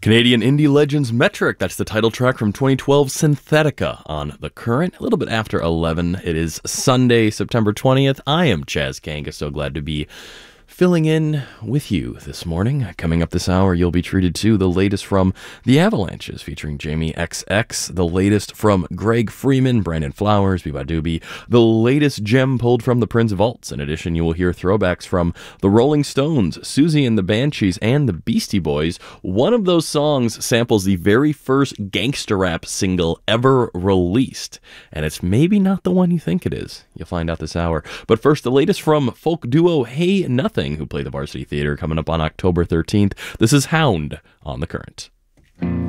Canadian indie legends Metric, that's the title track from 2012 Synthetica on The Current. A little bit after 11, it is Sunday, September 20th. I am Chaz Kanga, so glad to be filling in with you this morning. Coming up this hour, you'll be treated to the latest from The Avalanches, featuring Jamie XX, the latest from Greg Freeman, Brandon Flowers, Biba Doobie, the latest gem pulled from the Prince Vaults. In addition, you will hear throwbacks from the Rolling Stones, Susie and the Banshees, and the Beastie Boys. One of those songs samples the very first gangster rap single ever released, and it's maybe not the one you think it is. You'll find out this hour. But first, the latest from folk duo Hey Nothing, who play the Varsity Theater, coming up on October 13th. This is Hound on The Current.